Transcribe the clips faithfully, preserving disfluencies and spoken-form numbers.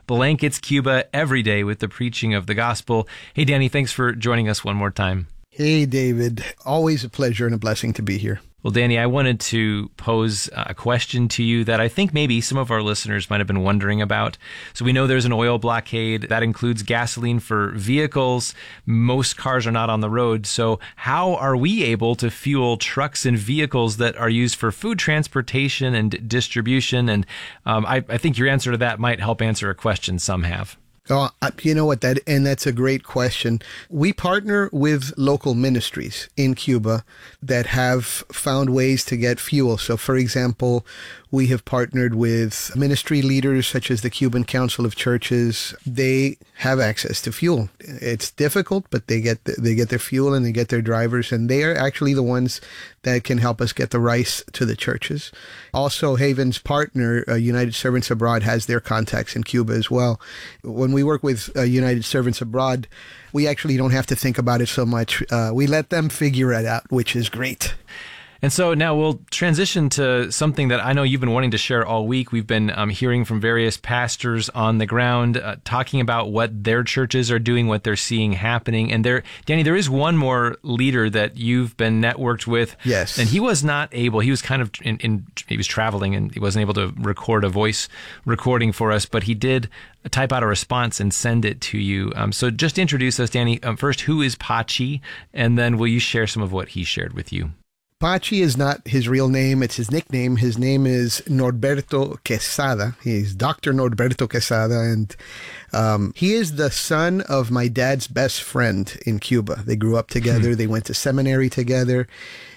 blankets Cuba every day with the preaching of the gospel. Hey, Danny, thanks for joining us one more time. Hey, David. Always a pleasure and a blessing to be here. Well, Danny, I wanted to pose a question to you that I think maybe some of our listeners might have been wondering about. So we know there's an oil blockade that includes gasoline for vehicles. Most cars are not on the road. So how are we able to fuel trucks and vehicles that are used for food transportation and distribution? And um, I, I think your answer to that might help answer a question some have. Oh, you know what, that and that's a great question. We partner with local ministries in Cuba that have found ways to get fuel. So, for example, we have partnered with ministry leaders such as the Cuban Council of Churches. They have access to fuel. It's difficult, but they get the, they get their fuel and they get their drivers, and they are actually the ones that can help us get the rice to the churches. Also, Haven's partner, uh, United Servants Abroad, has their contacts in Cuba as well. When we work with uh, United Servants Abroad, we actually don't have to think about it so much. Uh, we let them figure it out, which is great. And so now we'll transition to something that I know you've been wanting to share all week. We've been um, hearing from various pastors on the ground uh, talking about what their churches are doing, what they're seeing happening. And there, Danny, there is one more leader that you've been networked with. Yes. And he was not able, he was kind of in, in he was traveling and he wasn't able to record a voice recording for us, but he did type out a response and send it to you. Um, so just introduce us, Danny. Um, first, who is Pachi? And then will you share some of what he shared with you? Pachi is not his real name. It's his nickname. His name is Norberto Quesada. He's Doctor Norberto Quesada, and um, he is the son of my dad's best friend in Cuba. They grew up together. They went to seminary together,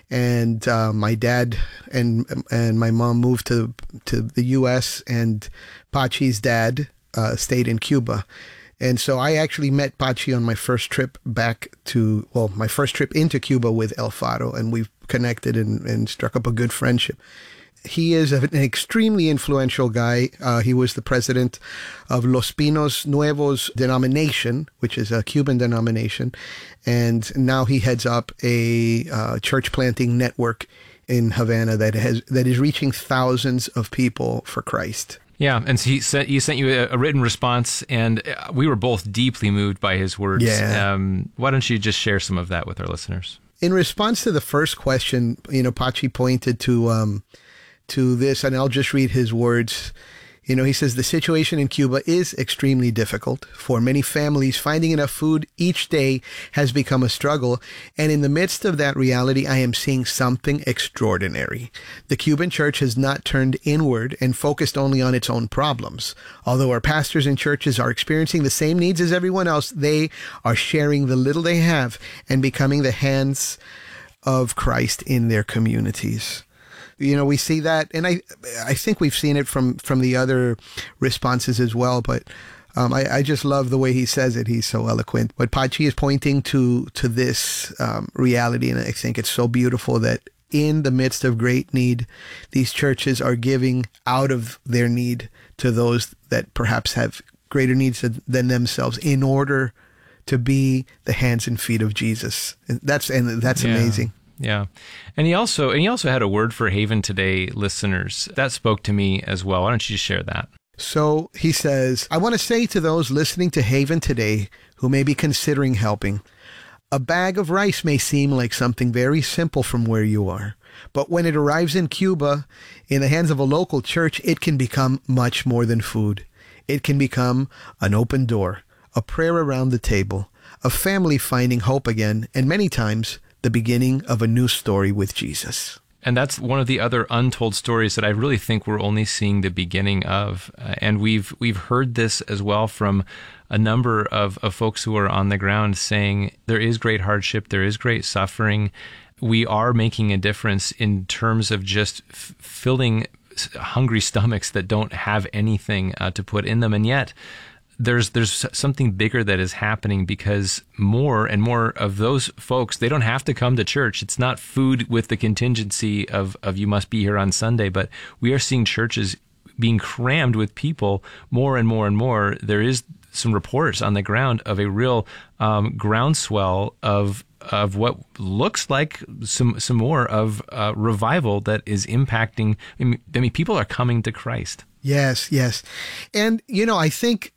and uh, my dad and and my mom moved to, to the U S, and Pachi's dad uh, stayed in Cuba. And so I actually met Pachi on my first trip back to, well, my first trip into Cuba with El Faro, and we've connected and, and struck up a good friendship. He is an extremely influential guy. Uh, he was the president of Los Pinos Nuevos denomination, which is a Cuban denomination. And now he heads up a uh, church planting network in Havana that has that is reaching thousands of people for Christ. Yeah, and so he sent, he sent you a, a written response, and we were both deeply moved by his words. Yeah. Um, why don't you just share some of that with our listeners? In response to the first question, you know, Pachi pointed to um, to this, and I'll just read his words. You know, he says, the situation in Cuba is extremely difficult. For many families, finding enough food each day has become a struggle. And in the midst of that reality, I am seeing something extraordinary. The Cuban church has not turned inward and focused only on its own problems. Although our pastors and churches are experiencing the same needs as everyone else, they are sharing the little they have and becoming the hands of Christ in their communities. You know, we see that, and I I think we've seen it from, from the other responses as well, but um, I, I just love the way he says it. He's so eloquent. But Pachi is pointing to, to this um, reality, and I think it's so beautiful that in the midst of great need, these churches are giving out of their need to those that perhaps have greater needs than themselves in order to be the hands and feet of Jesus. And that's, and that's yeah. amazing. Yeah. And he also and he also had a word for Haven Today listeners. That spoke to me as well. Why don't you share that? So he says, I want to say to those listening to Haven Today who may be considering helping, a bag of rice may seem like something very simple from where you are. But when it arrives in Cuba, in the hands of a local church, it can become much more than food. It can become an open door, a prayer around the table, a family finding hope again, and many times the beginning of a new story with Jesus. And that's one of the other untold stories that I really think we're only seeing the beginning of. Uh, and we've we've heard this as well from a number of, of folks who are on the ground saying there is great hardship, there is great suffering. We are making a difference in terms of just f- filling hungry stomachs that don't have anything uh, to put in them. And yet, There's there's something bigger that is happening because more and more of those folks, they don't have to come to church. It's not food with the contingency of, of you must be here on Sunday, but we are seeing churches being crammed with people more and more and more. There is some reports on the ground of a real um, groundswell of of what looks like some some more of uh, revival that is impacting. I mean, I mean, people are coming to Christ. Yes, yes. And, you know, I think